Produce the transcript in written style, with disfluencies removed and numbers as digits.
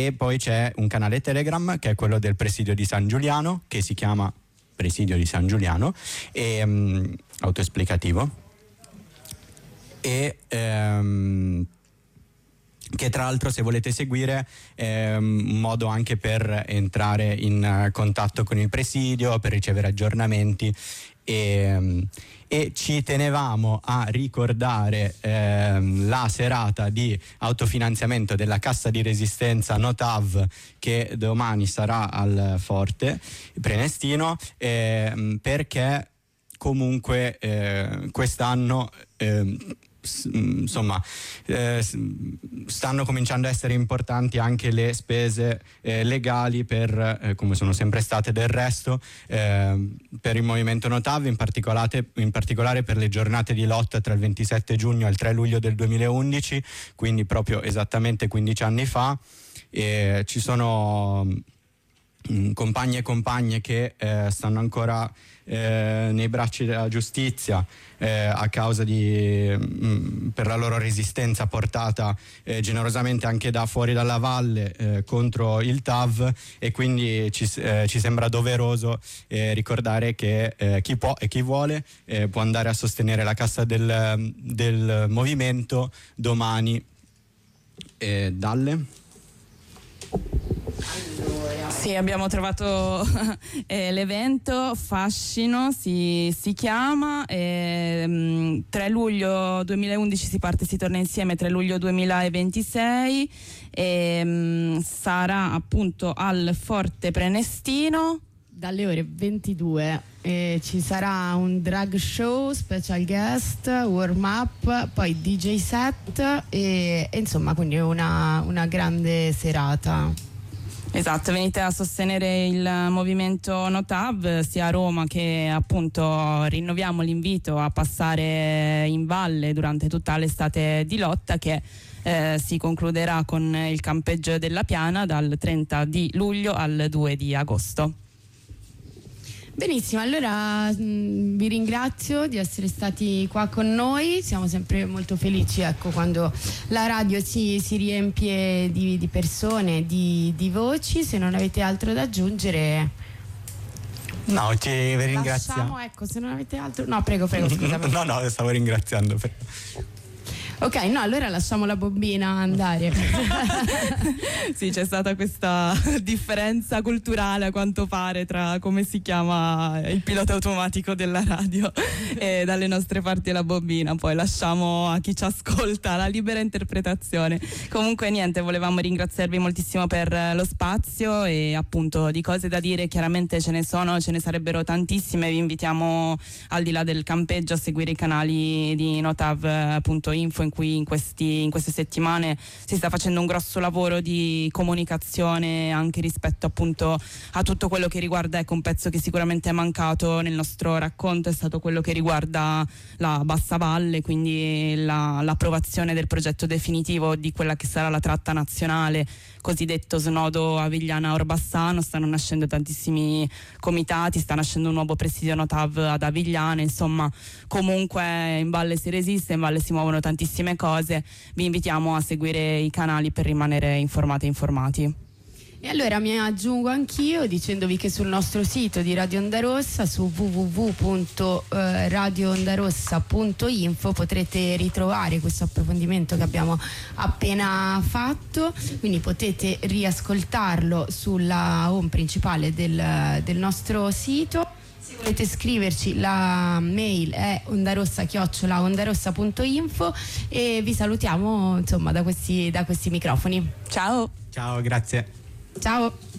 E poi c'è un canale Telegram che è quello del Presidio di San Giuliano, che si chiama Presidio di San Giuliano, e autoesplicativo, e che tra l'altro, se volete seguire, è un modo anche per entrare in contatto con il presidio, per ricevere aggiornamenti, e ci tenevamo a ricordare la serata di autofinanziamento della Cassa di Resistenza Notav, che domani sarà al Forte Prenestino, perché comunque quest'anno insomma stanno cominciando a essere importanti anche le spese legali per, come sono sempre state del resto, per il movimento Notav, in particolare per le giornate di lotta tra il 27 giugno e il 3 luglio del 2011, quindi proprio esattamente 15 anni fa. Ci sono compagni e compagne che stanno ancora nei bracci della giustizia a causa per la loro resistenza portata generosamente anche da fuori dalla valle contro il TAV, e quindi ci sembra doveroso ricordare che chi può e chi vuole può andare a sostenere la cassa del movimento domani. Dalle? Sì, abbiamo trovato l'evento Fascino, si chiama, 3 luglio 2011 si parte, si torna insieme, 3 luglio 2026, sarà appunto al Forte Prenestino dalle ore 22. Ci sarà un drag show, special guest, warm up, poi DJ set e insomma, quindi una grande serata. Esatto, venite a sostenere il movimento Notav sia a Roma, che appunto rinnoviamo l'invito a passare in valle durante tutta l'estate di lotta, che si concluderà con il campeggio della Piana dal 30 di luglio al 2 di agosto. Benissimo, allora vi ringrazio di essere stati qua con noi, siamo sempre molto felici, ecco, quando la radio si riempie di persone, di voci. Se non avete altro da aggiungere, no, vi ringraziamo. Ecco, se non avete altro, no, prego, scusa. No, stavo ringraziando. Ok, no, allora lasciamo la bombina andare. Sì, c'è stata questa differenza culturale a quanto pare tra come si chiama il pilota automatico della radio e dalle nostre parti la bombina. Poi lasciamo a chi ci ascolta la libera interpretazione. Comunque niente, volevamo ringraziarvi moltissimo per lo spazio, e appunto di cose da dire chiaramente ce ne sarebbero tantissime. Vi invitiamo, al di là del campeggio, a seguire i canali di notav.info, in cui in queste settimane si sta facendo un grosso lavoro di comunicazione anche rispetto appunto a tutto quello che riguarda, ecco, un pezzo che sicuramente è mancato nel nostro racconto è stato quello che riguarda la Bassa Valle, quindi l'approvazione del progetto definitivo di quella che sarà la tratta nazionale, cosiddetto snodo Avigliana-Orbassano. Stanno nascendo tantissimi comitati, sta nascendo un nuovo presidio Notav ad Avigliana, insomma comunque in valle si resiste, in valle si muovono tantissime cose. Vi invitiamo a seguire i canali per rimanere informati e informati. E allora mi aggiungo anch'io dicendovi che sul nostro sito di Radio Onda Rossa, su www.radioondarossa.info, potrete ritrovare questo approfondimento che abbiamo appena fatto, quindi potete riascoltarlo sulla home principale del nostro sito. Se volete scriverci, la mail è ondarossa@ondarossa.info, e vi salutiamo insomma da questi microfoni. Ciao. Ciao, grazie. Ciao.